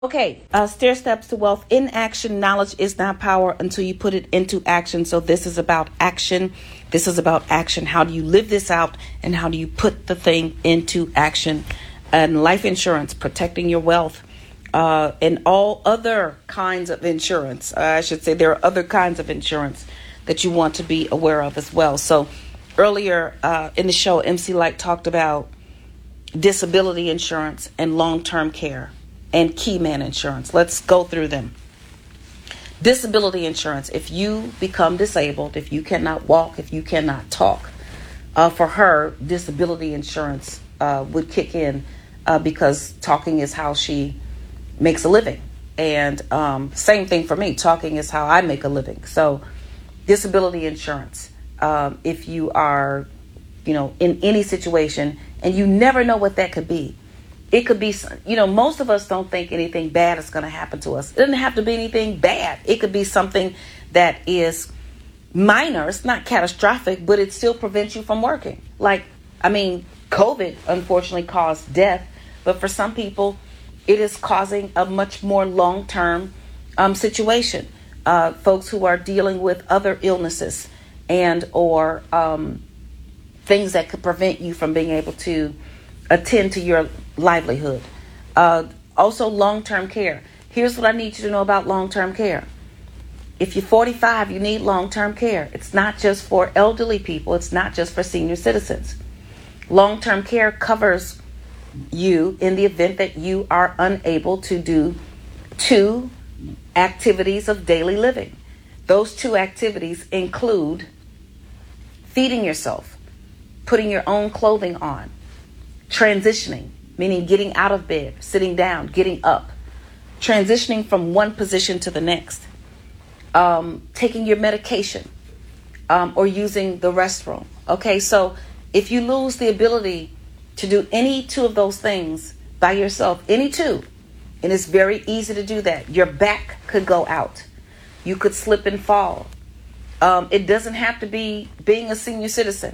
Okay, stair steps to wealth in action. Knowledge is not power until you put it into action. So this is about action. This is about action. How do you live this out and how do you put the thing into action? And life insurance, protecting your wealth, and all other kinds of insurance. I should say there are other kinds of insurance that you want to be aware of as well. So earlier in the show, MC Light talked about disability insurance and long-term care and key man insurance. Let's go through them. Disability insurance. If you become disabled, if you cannot walk, if you cannot talk, for her, disability insurance would kick in because talking is how she makes a living. And same thing for me. Talking is how I make a living. So disability insurance. If you are, in any situation and you never know what that could be. It could be, most of us don't think anything bad is going to happen to us. It doesn't have to be anything bad. It could be something that is minor. It's not catastrophic, but it still prevents you from working. COVID unfortunately caused death, but for some people, it is causing a much more long-term situation. Folks who are dealing with other illnesses and or things that could prevent you from being able to attend to your livelihood. Also, long-term care. Here's what I need you to know about long-term care. If you're 45, you need long-term care. It's not just for elderly people. It's not just for senior citizens. Long-term care covers you in the event that you are unable to do 2 activities of daily living. Those 2 activities include feeding yourself, putting your own clothing on, transitioning, meaning getting out of bed, sitting down, getting up, transitioning from one position to the next, taking your medication, or using the restroom. Okay, so if you lose the ability to do any 2 of those things by yourself, any 2, and it's very easy to do that, your back could go out. You could slip and fall. It doesn't have to be being a senior citizen.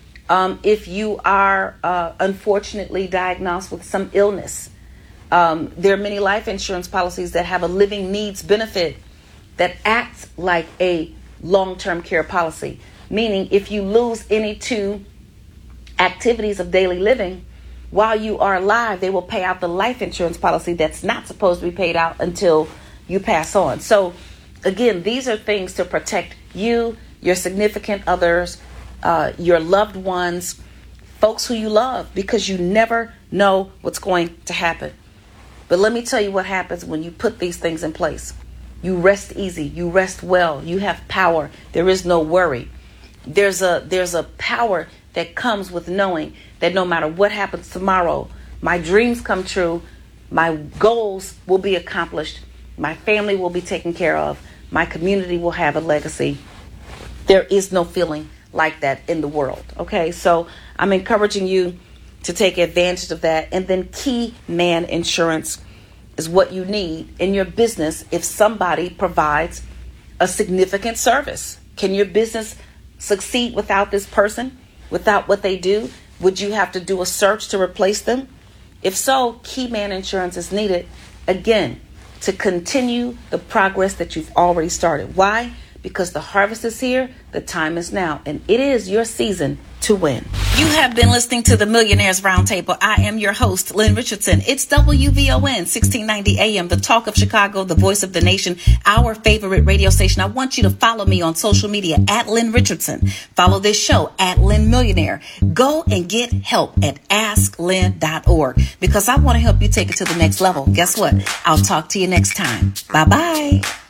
If you are unfortunately diagnosed with some illness, there are many life insurance policies that have a living needs benefit that acts like a long-term care policy. Meaning if you lose any 2 activities of daily living while you are alive, they will pay out the life insurance policy that's not supposed to be paid out until you pass on. So again, these are things to protect you, your significant others, your loved ones, folks who you love, because you never know what's going to happen. But let me tell you what happens when you put these things in place. You rest easy. You rest well. You have power. There is no worry. There's a power that comes with knowing that no matter what happens tomorrow, my dreams come true. My goals will be accomplished. My family will be taken care of. My community will have a legacy. There is no feeling like that in the world. Okay, so I'm encouraging you to take advantage of that. And then key man insurance is what you need in your business if somebody provides a significant service. Can your business succeed without this person, without what they do? Would you have to do a search to replace them? If so, key man insurance is needed, again, to continue the progress that you've already started. Why? Because the harvest is here, the time is now, and it is your season to win. You have been listening to the Millionaires Roundtable. I am your host, Lynn Richardson. It's WVON 1690 AM, the talk of Chicago, the voice of the nation, our favorite radio station. I want you to follow me on social media at Lynn Richardson. Follow this show at Lynn Millionaire. Go and get help at asklynn.org because I want to help you take it to the next level. Guess what? I'll talk to you next time. Bye-bye.